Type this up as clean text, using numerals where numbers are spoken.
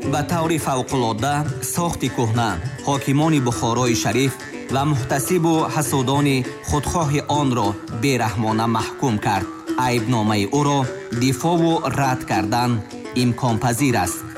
ба таври фавқулода сохти кӯҳна ҳокимони Бухорои Шариф ва муҳтасибу ҳасудони худхоҳи онро бераҳмона маҳкум кард. айбномаи ӯро дифоъу рад кардан имконпазир аст.